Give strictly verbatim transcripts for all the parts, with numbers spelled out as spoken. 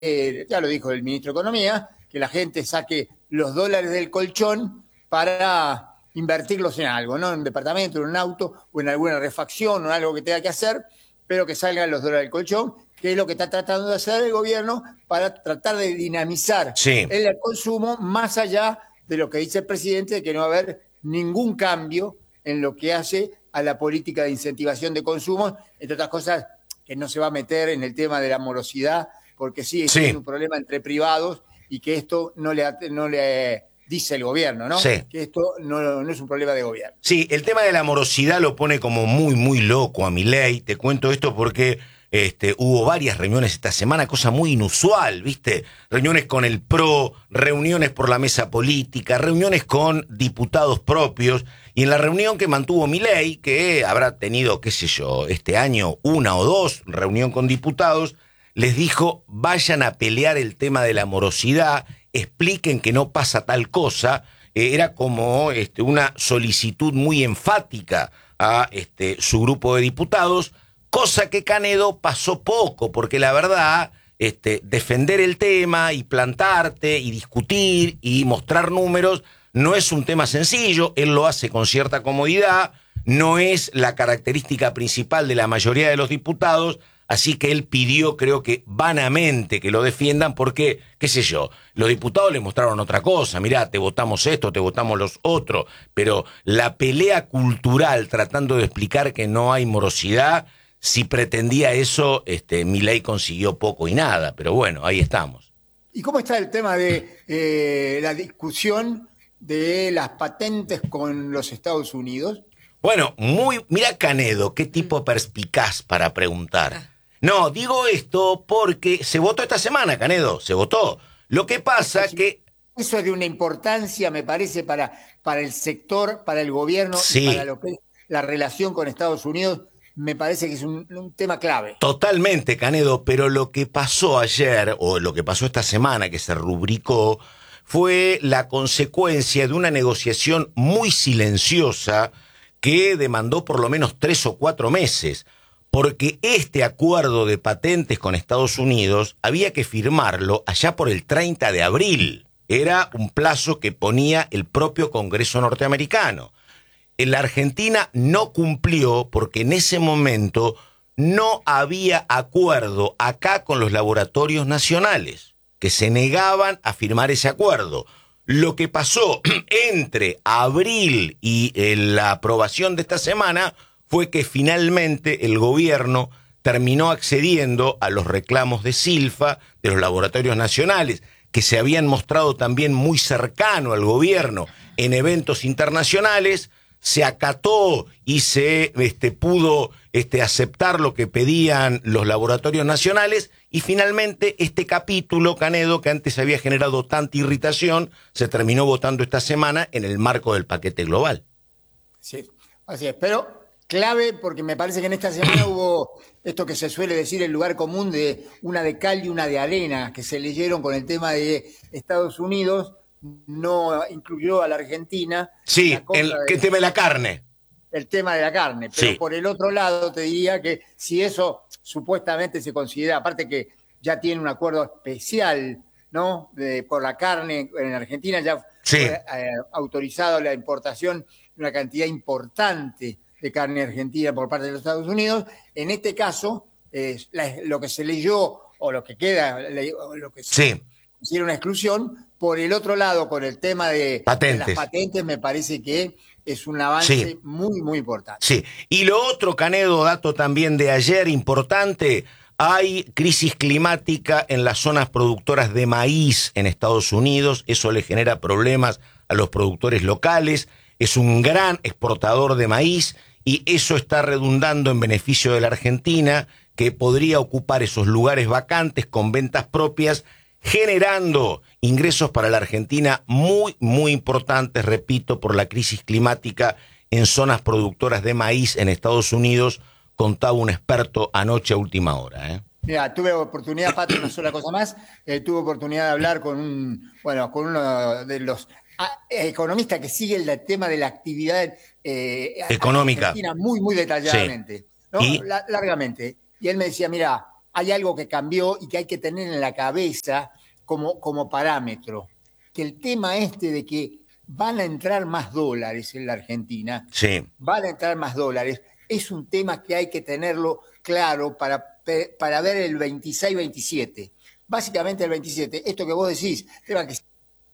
eh, ya lo dijo el ministro de Economía, que la gente saque los dólares del colchón para invertirlos en algo, ¿no? En un departamento, en un auto, o en alguna refacción, o en algo que tenga que hacer, pero que salgan los dólares del colchón, que es lo que está tratando de hacer el gobierno para tratar de dinamizar Sí. el consumo, más allá de lo que dice el presidente, de que no va a haber ningún cambio en lo que hace a la política de incentivación de consumo, entre otras cosas, que no se va a meter en el tema de la morosidad, porque sigue Sí. siendo un problema entre privados y que esto no le, no le dice el gobierno, ¿no? Sí. Que esto no, no es un problema de gobierno. Sí, el tema de la morosidad lo pone como muy, muy loco a Milei. Te cuento esto porque este, hubo varias reuniones esta semana, cosa muy inusual, ¿viste? Reuniones con el P R O, reuniones por la mesa política, reuniones con diputados propios. Y en la reunión que mantuvo Milei, que habrá tenido, qué sé yo, este año una o dos, reunión con diputados, les dijo, vayan a pelear el tema de la morosidad, expliquen que no pasa tal cosa. Eh, era como este, una solicitud muy enfática a este, su grupo de diputados, cosa que Canedo pasó poco, porque la verdad, este, defender el tema y plantarte y discutir y mostrar números no es un tema sencillo. Él lo hace con cierta comodidad, no es la característica principal de la mayoría de los diputados. Así que él pidió, creo que vanamente, que lo defiendan porque, qué sé yo, los diputados le mostraron otra cosa. Mirá, te votamos esto, te votamos los otros. Pero la pelea cultural tratando de explicar que no hay morosidad, si pretendía eso, este, Milei consiguió poco y nada. Pero bueno, ahí estamos. ¿Y cómo está el tema de eh, la discusión de las patentes con los Estados Unidos? Bueno, muy, mira Canedo, qué tipo perspicaz para preguntar. No, digo esto porque se votó esta semana, Canedo, se votó. Lo que pasa es que... Eso es de una importancia, me parece, para, para el sector, para el gobierno, sí, y para lo que es la relación con Estados Unidos, me parece que es un, un tema clave. Totalmente, Canedo, pero lo que pasó ayer, o lo que pasó esta semana, que se rubricó, fue la consecuencia de una negociación muy silenciosa que demandó por lo menos tres o cuatro meses. Porque este acuerdo de patentes con Estados Unidos había que firmarlo allá por el treinta de abril. Era un plazo que ponía el propio Congreso norteamericano. La Argentina no cumplió porque en ese momento no había acuerdo acá con los laboratorios nacionales, que se negaban a firmar ese acuerdo. Lo que pasó entre abril y eh, la aprobación de esta semana fue que finalmente el gobierno terminó accediendo a los reclamos de Silfa, de los laboratorios nacionales, que se habían mostrado también muy cercano al gobierno en eventos internacionales. Se acató y se este, pudo este, aceptar lo que pedían los laboratorios nacionales, y finalmente este capítulo, Canedo, que antes había generado tanta irritación, se terminó votando esta semana en el marco del paquete global. Sí, así es, pero clave, porque me parece que en esta semana hubo esto que se suele decir el lugar común de una de cal y una de arena, que se leyeron con el tema de Estados Unidos, no incluyó a la Argentina. Sí, la el que tema de la carne. El tema de la carne, pero sí. Por el otro lado te diría que si eso supuestamente se considera, aparte que ya tiene un acuerdo especial, ¿no? De, por la carne en Argentina, ya sí. fue eh, autorizado la importación de una cantidad importante de carne argentina por parte de los Estados Unidos. En este caso, eh, la, lo que se leyó, o lo que queda, o lo que se sí. hicieron una exclusión, por el otro lado, con el tema de, patentes. de las patentes, me parece que es un avance sí. muy, muy importante. Sí, y lo otro, Canedo, dato también de ayer importante, hay crisis climática en las zonas productoras de maíz en Estados Unidos, eso le genera problemas a los productores locales, es un gran exportador de maíz y eso está redundando en beneficio de la Argentina, que podría ocupar esos lugares vacantes con ventas propias, generando ingresos para la Argentina muy, muy importantes, repito, por la crisis climática en zonas productoras de maíz en Estados Unidos, contaba un experto anoche a última hora. ¿eh? Mira, tuve oportunidad, Pato, una sola cosa más, eh, tuve oportunidad de hablar con un, bueno, con uno de los ah, economistas que sigue el tema de la actividad eh, económica argentina muy, muy detalladamente, sí. ¿no? ¿Y? La, largamente. Y él me decía, mira, hay algo que cambió y que hay que tener en la cabeza como, como parámetro. Que el tema este de que van a entrar más dólares en la Argentina, sí. van a entrar más dólares, es un tema que hay que tenerlo claro para, para ver el veintiséis veintisiete. Básicamente el veintisiete, esto que vos decís, tema que...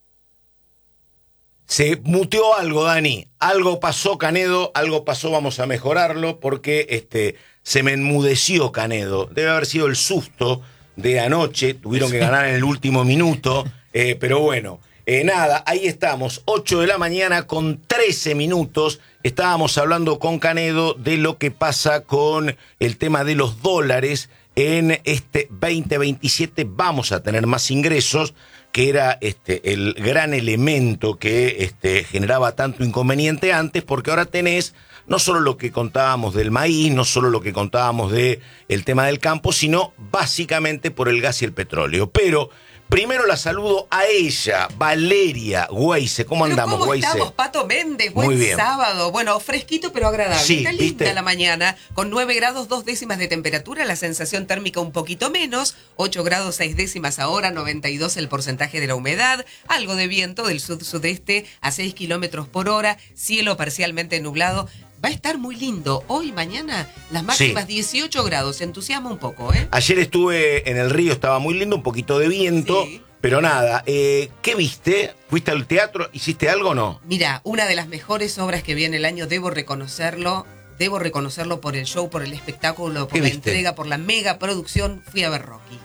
Se muteó algo, Dani. Algo pasó, Canedo, algo pasó, vamos a mejorarlo, porque este, se me enmudeció Canedo. Debe haber sido el susto de anoche, tuvieron que ganar en el último minuto, eh, pero bueno, eh, nada, ahí estamos, ocho de la mañana con trece minutos, estábamos hablando con Canedo de lo que pasa con el tema de los dólares. En este veinte veintisiete vamos a tener más ingresos, que era este, el gran elemento que este, generaba tanto inconveniente antes, porque ahora tenés no solo lo que contábamos del maíz, no solo lo que contábamos del tema del campo, sino básicamente por el gas y el petróleo. Pero primero la saludo a ella, Valeria Weise. ¿Cómo pero andamos, ¿cómo Weise? estamos, Pato Méndez? Buen Muy bien. sábado. Bueno, fresquito pero agradable. Sí, Está linda ¿viste? la mañana, con nueve grados dos décimas de temperatura, la sensación térmica un poquito menos, ocho grados seis décimas ahora, noventa y dos el porcentaje de la humedad, algo de viento del sud-sudeste a seis kilómetros por hora, cielo parcialmente nublado. Va a estar muy lindo. Hoy, mañana, las máximas Sí. dieciocho grados. Entusiasma un poco, ¿eh? Ayer estuve en el río, estaba muy lindo, un poquito de viento, Sí. pero nada. Eh, ¿Qué viste? ¿Fuiste al teatro? ¿Hiciste algo o no? Mira, una de las mejores obras que vi en el año, debo reconocerlo, debo reconocerlo por el show, por el espectáculo, por ¿Qué la viste? entrega, por la mega producción, fui a ver Rocky.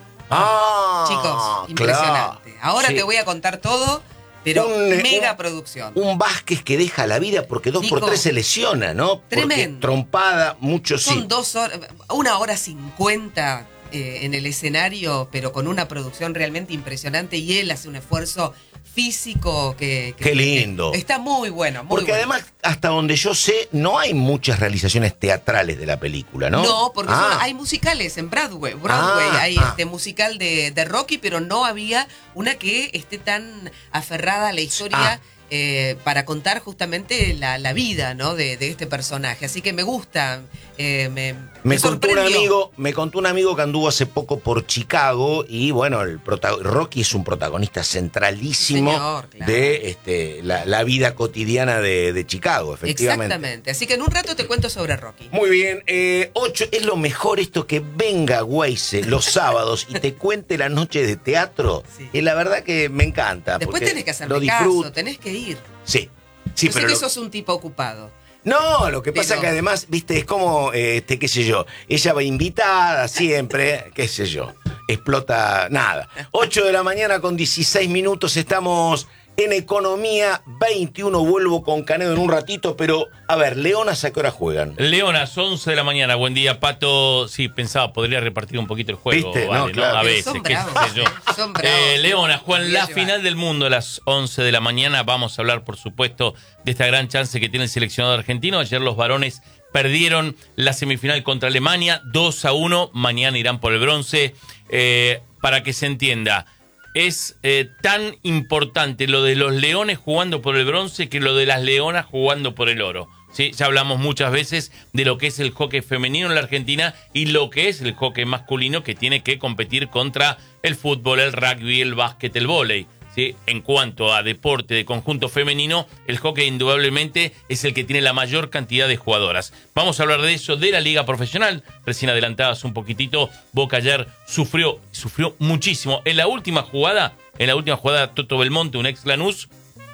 Ah, Chicos, impresionante. claro. Ahora Sí. te voy a contar todo, pero Un- mega un- producción. Un Vázquez que deja la vida porque dos Nico, por tres se lesiona, ¿no? Porque tremendo. trompada, mucho sí. Son dos horas, una hora cincuenta eh, en el escenario, pero con una producción realmente impresionante y él hace un esfuerzo físico que... que Qué lindo. que está muy bueno, muy Porque bueno. además, hasta donde yo sé, no hay muchas realizaciones teatrales de la película, ¿no? No, porque Ah, son- hay musicales en Broadway. Broadway Ah, hay ah. este musical de, de Rocky, pero no había una que esté tan aferrada a la historia Ah. eh, para contar justamente la, la vida, ¿no? de, de este personaje. Así que me gusta, eh, me, Me contó un sorprendió. amigo, me contó un amigo que anduvo hace poco por Chicago y bueno, el prota- Rocky es un protagonista centralísimo Señor, claro. de este, la, la vida cotidiana de, de Chicago, efectivamente. Exactamente. Así que en un rato te cuento sobre Rocky. Muy bien, eh, ocho, es lo mejor esto que venga Weise los sábados y te cuente la noche de teatro. Sí. Y la verdad que me encanta. Después porque tenés que hacerme lo disfruto. caso, tenés que ir. Sí, sí, Yo sé pero que lo- sos un tipo ocupado. no, lo que pasa Pero- que además, viste, es como, eh, este, qué sé yo, ella va invitada siempre, qué sé yo, explota nada. ocho de la mañana con dieciséis minutos, estamos en Economía veintiuno, vuelvo con Canedo en un ratito, pero a ver, Leonas, ¿a qué hora juegan? Leonas, once de la mañana. Buen día, Pato. Sí, pensaba, podría repartir un poquito el juego. ¿Viste? Vale, No, ¿no? claro. A Pero veces, son qué bravos, sé yo. ¿eh? Son bravos. Eh, Leonas, juegan Voy a la llevar. final del mundo a las once de la mañana. Vamos a hablar, por supuesto, de esta gran chance que tiene el seleccionado argentino. Ayer los varones perdieron la semifinal contra Alemania, dos a uno. Mañana irán por el bronce. Eh, para que se entienda, es eh, tan importante lo de los leones jugando por el bronce que lo de las leonas jugando por el oro. ¿Sí? Ya hablamos muchas veces de lo que es el hockey femenino en la Argentina y lo que es el hockey masculino, que tiene que competir contra el fútbol, el rugby, el básquet, el vóley. ¿Sí? En cuanto a deporte de conjunto femenino, el hockey indudablemente es el que tiene la mayor cantidad de jugadoras. Vamos a hablar de eso, de la liga profesional. Recién adelantadas un poquitito, Boca ayer sufrió, sufrió muchísimo. En la última jugada, en la última jugada, Toto Belmonte, un ex Lanús,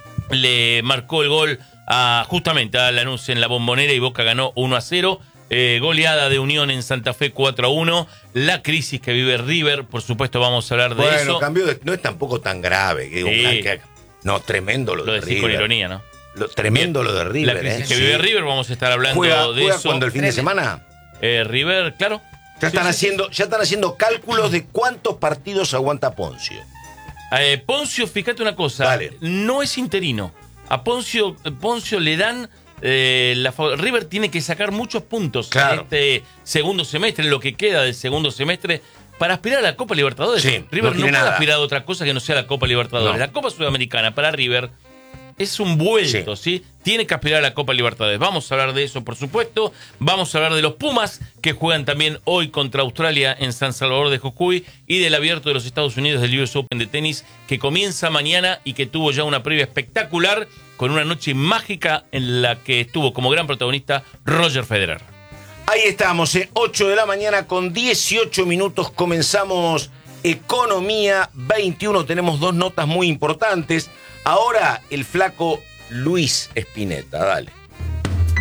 le marcó el gol a, justamente a Lanús en la Bombonera y Boca ganó uno a cero. Eh, goleada de Unión en Santa Fe cuatro a uno. La crisis que vive River, por supuesto vamos a hablar de Bueno, eso. cambio de- no es tampoco tan grave. Que, Sí. una- que- no, tremendo lo, Lo de decís con River. ironía, ¿no? Lo- tremendo lo de River. La crisis ¿eh? que Sí. vive River, vamos a estar hablando ¿Juega, de juega eso. cuando el fin de semana? Eh, River, claro. Ya Sí, están, sí, sí. haciendo, ya están haciendo cálculos de cuántos partidos aguanta Poncio. Eh, Poncio, fíjate una cosa, Dale. no es interino. A Poncio, Poncio le dan eh, la fa- River tiene que sacar muchos puntos Claro. en este segundo semestre, lo que queda del segundo semestre, para aspirar a la Copa Libertadores. Sí, River no no, tiene puede nada. aspirar a otra cosa que no sea la Copa Libertadores. No. La Copa Sudamericana para River es un vuelto, ¿sí? ¿sí? Tiene que aspirar a la Copa Libertadores. Vamos a hablar de eso, por supuesto. Vamos a hablar de los Pumas, que juegan también hoy contra Australia en San Salvador de Jujuy, y del Abierto de los Estados Unidos del U S Open de tenis, que comienza mañana y que tuvo ya una previa espectacular, con una noche mágica en la que estuvo como gran protagonista Roger Federer. Ahí estamos, eh, ocho de la mañana con dieciocho minutos, comenzamos Economía veintiuno, tenemos dos notas muy importantes. Ahora el flaco Luis Spinetta, dale.